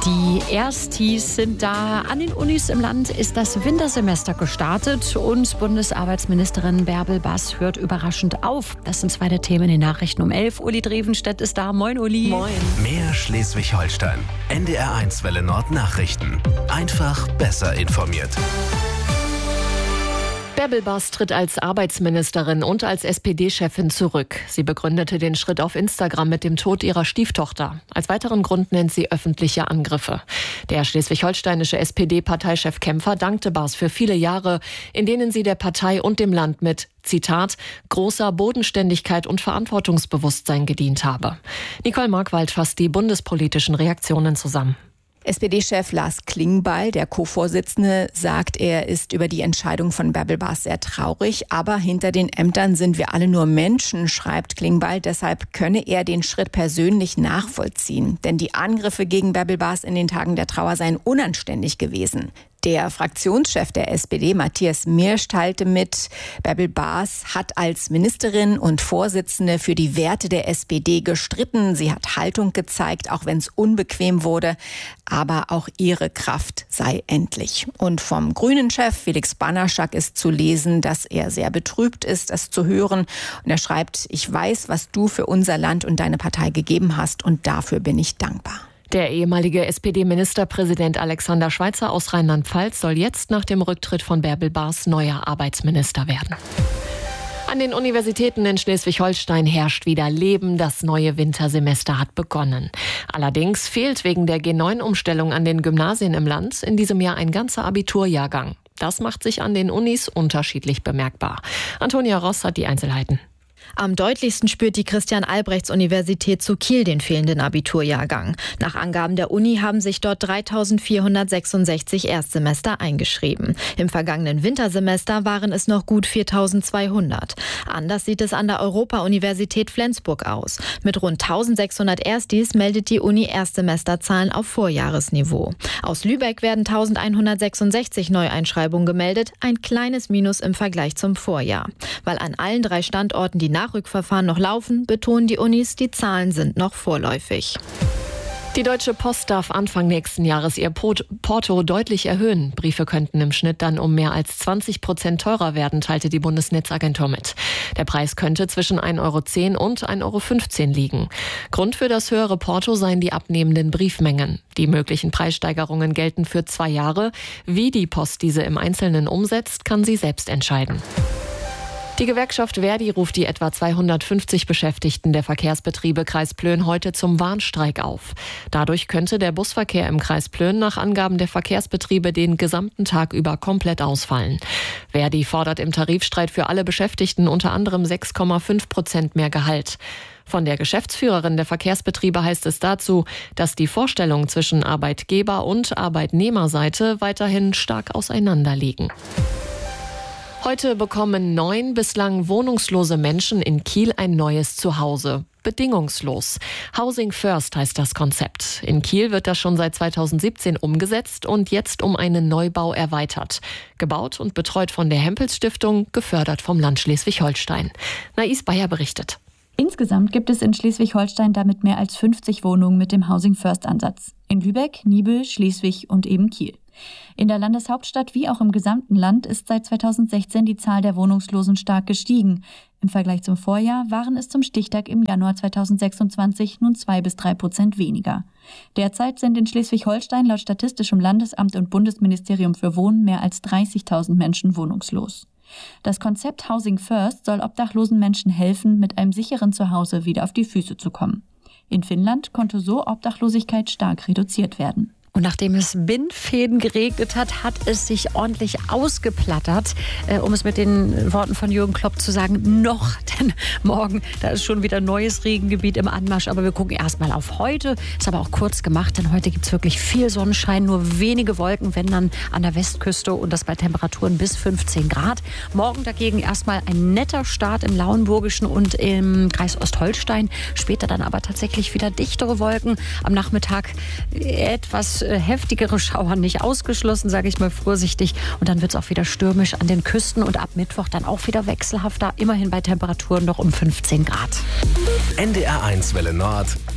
Die Erstis sind da. An den Unis im Land ist das Wintersemester gestartet und Bundesarbeitsministerin Bärbel Baas hört überraschend auf. Das sind zwei der Themen in den Nachrichten um 11. Uli Drevenstedt ist da. Moin, Uli. Moin. Mehr Schleswig-Holstein. NDR1 Welle Nord Nachrichten. Einfach besser informiert. Bärbel Baas tritt als Arbeitsministerin und als SPD-Chefin zurück. Sie begründete den Schritt auf Instagram mit dem Tod ihrer Stieftochter. Als weiteren Grund nennt sie öffentliche Angriffe. Der schleswig-holsteinische SPD-Parteichef Kempfer dankte Baas für viele Jahre, in denen sie der Partei und dem Land mit, Zitat, großer Bodenständigkeit und Verantwortungsbewusstsein gedient habe. Nicole Markwald fasst die bundespolitischen Reaktionen zusammen. SPD-Chef Lars Klingbeil, der Co-Vorsitzende, sagt, er ist über die Entscheidung von Bärbel Baas sehr traurig. Aber hinter den Ämtern sind wir alle nur Menschen, schreibt Klingbeil. Deshalb könne er den Schritt persönlich nachvollziehen. Denn die Angriffe gegen Bärbel Baas in den Tagen der Trauer seien unanständig gewesen. Der Fraktionschef der SPD, Matthias Mirsch, teilte mit, Bärbel Baas hat als Ministerin und Vorsitzende für die Werte der SPD gestritten. Sie hat Haltung gezeigt, auch wenn es unbequem wurde. Aber auch ihre Kraft sei endlich. Und vom Grünen-Chef Felix Banaschak ist zu lesen, dass er sehr betrübt ist, das zu hören. Und er schreibt, ich weiß, was du für unser Land und deine Partei gegeben hast und dafür bin ich dankbar. Der ehemalige SPD-Ministerpräsident Alexander Schweitzer aus Rheinland-Pfalz soll jetzt nach dem Rücktritt von Bärbel Baas neuer Arbeitsminister werden. An den Universitäten in Schleswig-Holstein herrscht wieder Leben. Das neue Wintersemester hat begonnen. Allerdings fehlt wegen der G9-Umstellung an den Gymnasien im Land in diesem Jahr ein ganzer Abiturjahrgang. Das macht sich an den Unis unterschiedlich bemerkbar. Antonia Ross hat die Einzelheiten. Am deutlichsten spürt die Christian-Albrechts-Universität zu Kiel den fehlenden Abiturjahrgang. Nach Angaben der Uni haben sich dort 3.466 Erstsemester eingeschrieben. Im vergangenen Wintersemester waren es noch gut 4.200. Anders sieht es an der Europa-Universität Flensburg aus. Mit rund 1.600 Erstis meldet die Uni Erstsemesterzahlen auf Vorjahresniveau. Aus Lübeck werden 1.166 Neueinschreibungen gemeldet, ein kleines Minus im Vergleich zum Vorjahr. Weil an allen 3 Standorten die Nachrückverfahren noch laufen, betonen die Unis, die Zahlen sind noch vorläufig. Die Deutsche Post darf Anfang nächsten Jahres ihr Porto deutlich erhöhen. Briefe könnten im Schnitt dann um mehr als 20% teurer werden, teilte die Bundesnetzagentur mit. Der Preis könnte zwischen 1,10 € und 1,15 € liegen. Grund für das höhere Porto seien die abnehmenden Briefmengen. Die möglichen Preissteigerungen gelten für 2 Jahre. Wie die Post diese im Einzelnen umsetzt, kann sie selbst entscheiden. Die Gewerkschaft Verdi ruft die etwa 250 Beschäftigten der Verkehrsbetriebe Kreis Plön heute zum Warnstreik auf. Dadurch könnte der Busverkehr im Kreis Plön nach Angaben der Verkehrsbetriebe den gesamten Tag über komplett ausfallen. Verdi fordert im Tarifstreit für alle Beschäftigten unter anderem 6,5% mehr Gehalt. Von der Geschäftsführerin der Verkehrsbetriebe heißt es dazu, dass die Vorstellungen zwischen Arbeitgeber- und Arbeitnehmerseite weiterhin stark auseinanderliegen. Heute bekommen 9 bislang wohnungslose Menschen in Kiel ein neues Zuhause. Bedingungslos. Housing First heißt das Konzept. In Kiel wird das schon seit 2017 umgesetzt und jetzt um einen Neubau erweitert. Gebaut und betreut von der Hempels-Stiftung, gefördert vom Land Schleswig-Holstein. Nais Bayer berichtet. Insgesamt gibt es in Schleswig-Holstein damit mehr als 50 Wohnungen mit dem Housing First-Ansatz. In Lübeck, Nibel, Schleswig und eben Kiel. In der Landeshauptstadt wie auch im gesamten Land ist seit 2016 die Zahl der Wohnungslosen stark gestiegen. Im Vergleich zum Vorjahr waren es zum Stichtag im Januar 2026 nun 2-3% weniger. Derzeit sind in Schleswig-Holstein laut Statistischem Landesamt und Bundesministerium für Wohnen mehr als 30.000 Menschen wohnungslos. Das Konzept Housing First soll obdachlosen Menschen helfen, mit einem sicheren Zuhause wieder auf die Füße zu kommen. In Finnland konnte so Obdachlosigkeit stark reduziert werden. Und nachdem es Bindfäden geregnet hat, hat es sich ordentlich ausgeplattert, um es mit den Worten von Jürgen Klopp zu sagen, noch. Denn morgen, da ist schon wieder neues Regengebiet im Anmarsch. Aber wir gucken erstmal auf heute. Ist aber auch kurz gemacht, denn heute gibt es wirklich viel Sonnenschein, nur wenige Wolken, wenn dann an der Westküste und das bei Temperaturen bis 15 Grad. Morgen dagegen erstmal ein netter Start im Lauenburgischen und im Kreis Ostholstein. Später dann aber tatsächlich wieder dichtere Wolken. Am Nachmittag etwas heftigere Schauer nicht ausgeschlossen, sage ich mal vorsichtig. Und dann wird es auch wieder stürmisch an den Küsten und ab Mittwoch dann auch wieder wechselhafter, immerhin bei Temperaturen noch um 15 Grad. NDR1 Welle Nord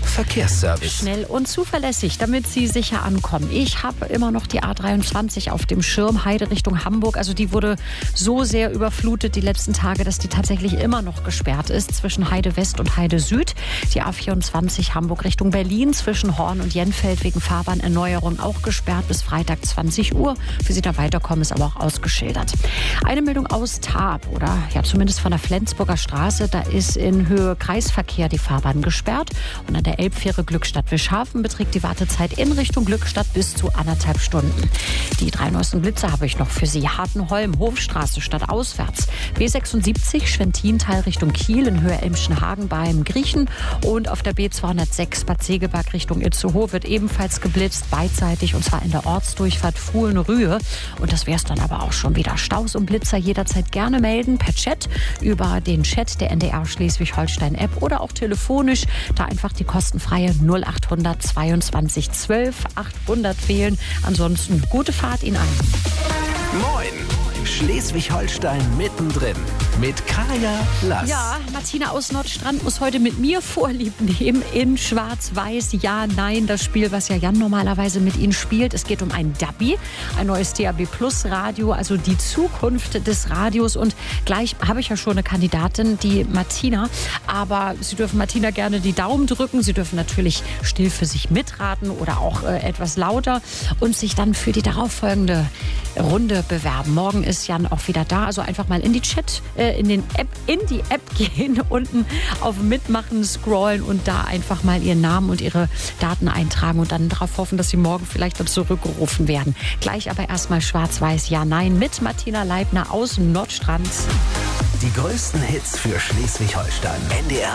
Verkehrsservice. Schnell und zuverlässig, damit Sie sicher ankommen. Ich habe immer noch die A23 auf dem Schirm, Heide Richtung Hamburg. Also die wurde so sehr überflutet die letzten Tage, dass die tatsächlich immer noch gesperrt ist zwischen Heide West und Heide Süd. Die A24 Hamburg Richtung Berlin zwischen Horn und Jenfeld wegen Fahrbahnerneuerung auch gesperrt bis Freitag 20 Uhr. Für Sie da weiterkommen, ist aber auch ausgeschildert. Eine Meldung aus Tarp oder ja zumindest von der Flensburger Straße. Da ist in Höhe Kreisverkehr die Fahrbahn gesperrt. Und an der Elbfähre Glückstadt-Wischhafen beträgt die Wartezeit in Richtung Glückstadt bis zu 1,5 Stunden. Die 3 neuesten Blitze habe ich noch für Sie. Hartenholm, Hofstraße stadtauswärts. B76 Schwentintal Richtung Kiel in Höhe Elmschenhagen beim Griechen. Und auf der B206 Bad Segeberg Richtung Itzehoe wird ebenfalls geblitzt, beidseitig, und zwar in der Ortsdurchfahrt Fuhlen-Rühe. Und das wäre es dann aber auch schon wieder. Staus und Blitzer jederzeit gerne melden per Chat über den Chat der NDR Schleswig-Holstein-App oder auch telefonisch. Da einfach die kostenfreie 0800 22 12 800 wählen. Ansonsten gute Fahrt Ihnen allen. Moin! Schleswig-Holstein mittendrin mit Kaya Lass. Ja, Martina aus Nordstrand muss heute mit mir Vorlieb nehmen in Schwarz-Weiß. Ja, nein, das Spiel, was ja Jan normalerweise mit Ihnen spielt. Es geht um ein DABi, ein neues DAB Plus Radio, also die Zukunft des Radios. Und gleich habe ich ja schon eine Kandidatin, die Martina. Aber Sie dürfen Martina gerne die Daumen drücken. Sie dürfen natürlich still für sich mitraten oder auch etwas lauter und sich dann für die darauffolgende Runde bewerben. Morgen ist Jan auch wieder da, also einfach mal in die App gehen, unten auf Mitmachen scrollen und da einfach mal Ihren Namen und Ihre Daten eintragen und dann darauf hoffen, dass Sie morgen vielleicht dann zurückgerufen werden. Gleich aber erstmal Schwarz-Weiß Ja, Nein mit Martina Leibner aus Nordstrand. Die größten Hits für Schleswig-Holstein. NDR